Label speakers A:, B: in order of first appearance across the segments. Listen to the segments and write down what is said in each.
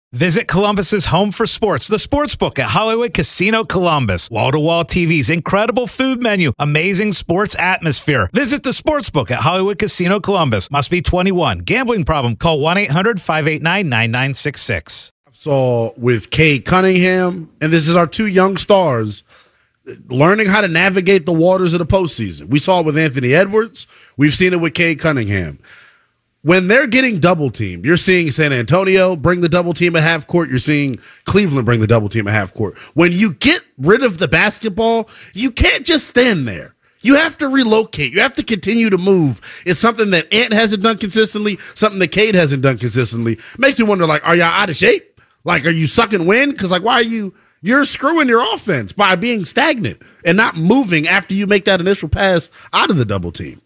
A: Visit Columbus's home for sports, the Sportsbook at Hollywood Casino Columbus. Wall-to-wall TVs, incredible food menu, amazing sports atmosphere. Visit the Sportsbook at Hollywood Casino Columbus. Must be 21. Gambling problem? Call 1-800-589-9966.
B: Saw with Cade Cunningham, and this is our two young stars learning how to navigate the waters of the postseason. We saw it with Anthony Edwards. We've seen it with Cade Cunningham. When they're getting double teamed, you're seeing San Antonio bring the double team at half court. You're seeing Cleveland bring the double team at half court. When you get rid of the basketball, you can't just stand there. You have to relocate. You have to continue to move. It's something that Ant hasn't done consistently, something that Cade hasn't done consistently. Makes me wonder, like, are y'all out of shape? Like, are you sucking wind? Because, like, why are you're screwing your offense by being stagnant and not moving after you make that initial pass out of the double team.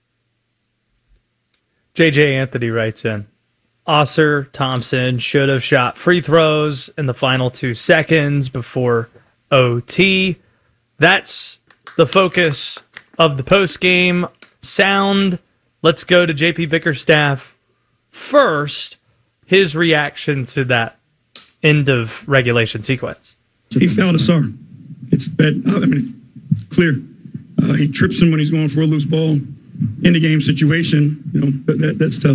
C: JJ Anthony writes in, Ausar Thompson should have shot free throws in the final 2 seconds before OT. That's the focus of the post-game sound. Let's go to JP Bickerstaff first. His reaction to that end of regulation sequence.
D: He fouled Ausar. It's bad. I mean, clear. He trips him when he's going for a loose ball. In the game situation, that's tough.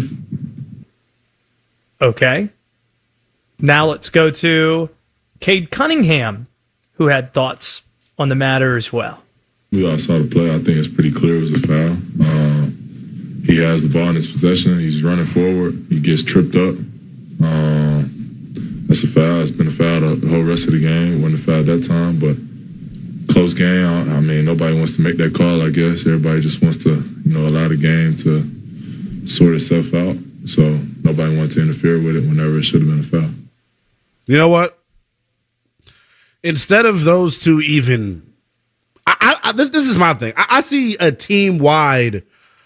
C: Okay. Now let's go to Cade Cunningham, who had thoughts on the matter as well.
E: We all saw the play. I think it's pretty clear it was a foul. He has the ball in his possession. He's running forward. He gets tripped up. That's a foul. It's been a foul the whole rest of the game. It wasn't a foul that time, but close game. I mean, nobody wants to make that call, I guess. Everybody just wants to, allow the game to sort itself out. So nobody wanted to interfere with it whenever it should have been a foul.
B: You know what? Instead of those two even, this is my thing. I see a team-wide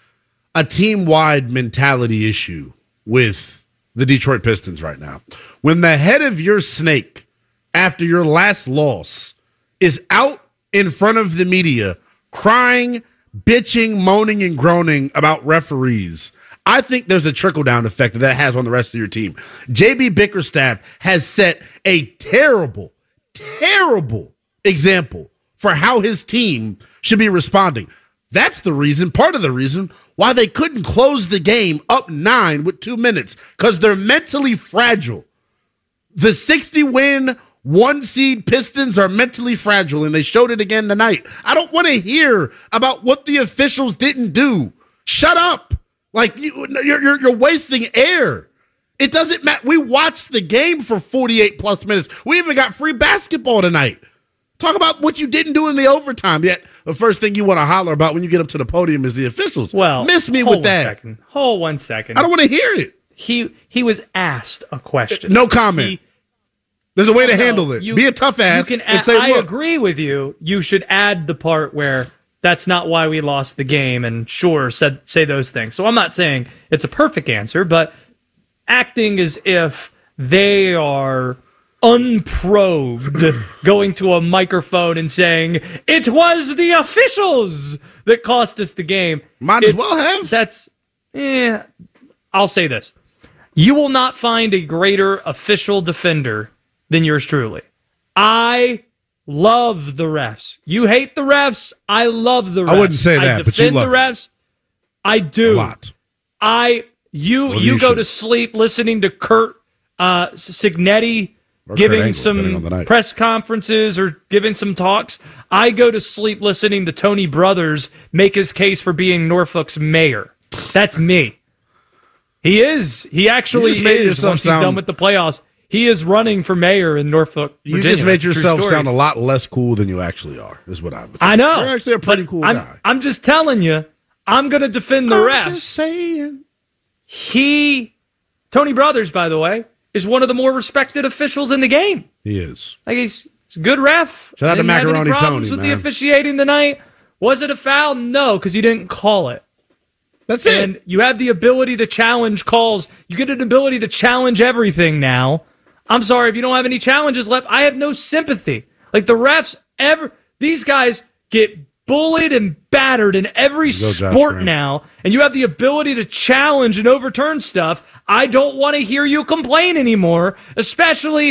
B: mentality issue with the Detroit Pistons right now. When the head of your snake after your last loss is out in front of the media, crying, bitching, moaning, and groaning about referees, I think there's a trickle-down effect that has on the rest of your team. J.B. Bickerstaff has set a terrible, terrible example for how his team should be responding. That's the reason, part of the reason, why they couldn't close the game up 9 with 2 minutes, because they're mentally fragile. The 60-win 1-seed Pistons are mentally fragile, and they showed it again tonight. I don't want to hear about what the officials didn't do. Shut up. Like, you're wasting air. It doesn't matter. We watched the game for 48-plus minutes. We even got free basketball tonight. Talk about what you didn't do in the overtime. Yet the first thing you want to holler about when you get up to the podium is the officials.
C: Well,
B: miss me with that.
C: Hold 1 second.
B: I don't want to hear it.
C: He was asked a question.
B: No comment. There's a way to handle it. Be a tough ass and say,
C: I
B: look.
C: agree with you. You should add the part where that's not why we lost the game, and sure, say those things. So I'm not saying it's a perfect answer, but acting as if they are unprobed, going to a microphone and saying, it was the officials that cost us the game.
B: Might as well have.
C: I'll say this. You will not find a greater official defender than yours truly. I love the refs. You hate the refs. I love the refs.
B: I wouldn't say that, but you love
C: the refs. I do.
B: A lot.
C: You go to sleep listening to Kurt Signetti giving some press conferences or giving some talks. I go to sleep listening to Tony Brothers make his case for being Norfolk's mayor. That's me. He is. He actually is. Once he's done with the playoffs, he is running for mayor in Norfolk, Virginia.
B: You just made yourself sound a lot less cool than you actually are, is what I would say.
C: I know.
B: You're actually a pretty cool guy.
C: I'm just telling you, I'm going to defend the refs.
B: Just saying.
C: Tony Brothers, by the way, is one of the more respected officials in the game.
B: He is.
C: Like he's a good ref.
B: Shout out to Macaroni
C: Tony. Problems with the officiating tonight. Was it a foul? No, because you didn't call it.
B: That's it.
C: And you have the ability to challenge calls. You get an ability to challenge everything now. I'm sorry, if you don't have any challenges left, I have no sympathy. Like the refs, these guys get bullied and battered in every sport now, and you have the ability to challenge and overturn stuff. I don't want to hear you complain anymore, especially